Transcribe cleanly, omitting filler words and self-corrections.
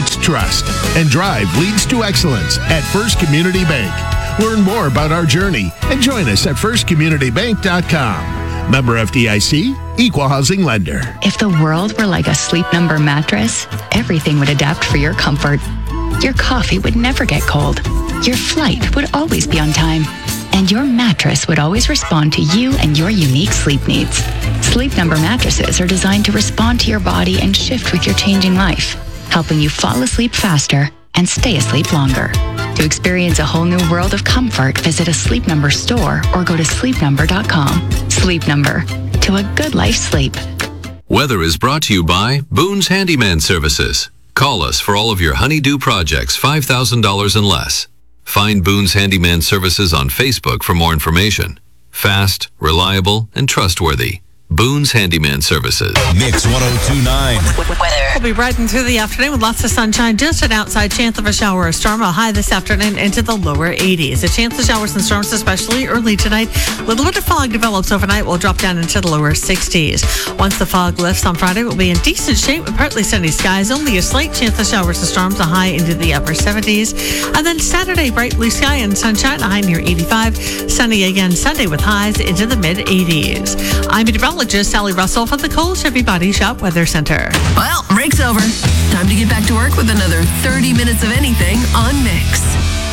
creates trust, and drive leads to excellence at First Community Bank. Learn more about our journey and join us at firstcommunitybank.com. Member FDIC, Equal Housing Lender. If the world were like a Sleep Number mattress, everything would adapt for your comfort. Your coffee would never get cold. Your flight would always be on time. And your mattress would always respond to you and your unique sleep needs. Sleep Number mattresses are designed to respond to your body and shift with your changing life, helping you fall asleep faster and stay asleep longer. To experience a whole new world of comfort, visit a Sleep Number store or go to sleepnumber.com. Sleep Number. To a good life sleep. Weather is brought to you by Boone's Handyman Services. Call us for all of your honeydew projects, $5,000 and less. Find Boone's Handyman Services on Facebook for more information. Fast, reliable, and trustworthy. Boone's Handyman Services. Mix 102.9. We'll be riding through the afternoon with lots of sunshine. Just an outside chance of a shower or storm. A high this afternoon into the lower 80s. A chance of showers and storms, especially early tonight. A little bit of fog develops overnight. We'll drop down into the lower 60s. Once the fog lifts on Friday, we'll be in decent shape with partly sunny skies. Only a slight chance of showers and storms. A high into the upper 70s. And then Saturday, bright blue sky and sunshine. A high near 85. Sunny again Sunday with highs into the mid 80s. I'm meteorologist Sally Russell from the Cole Chevy Body Shop Weather Center. Well, break's over. Time to get back to work with another 30 minutes of anything on Mix.